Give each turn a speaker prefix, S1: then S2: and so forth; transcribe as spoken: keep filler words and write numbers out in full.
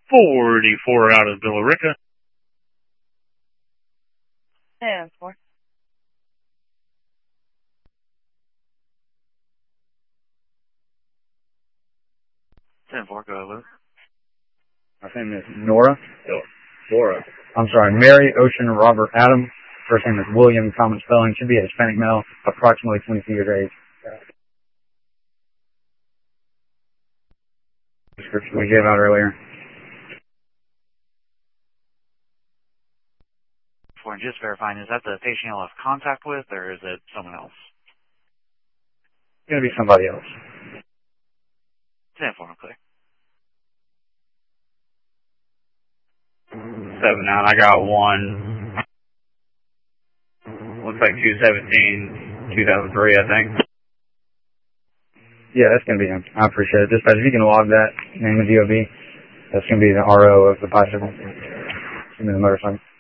S1: forty-four out of Billerica.
S2: ten four.
S3: ten four, go ahead with it.
S4: My name is Nora.
S1: Nora.
S4: I'm sorry, Mary Ocean Robert Adam. First name is William, common spelling. Should be a Hispanic male, approximately twenty-two years of age. Description we gave out earlier.
S3: For just verifying, is that the patient you'll have contact with, or is it someone else?
S4: It's going to be somebody else.
S3: ten four, I'm clear.
S5: seven nine, I got one. Looks like two seventeen, two thousand three, I think.
S4: Yeah, that's going to be him. I appreciate it. Dispatch, if you can log that name of D O B, that's going to be the R O of the bicycle. Give me the motorcycle.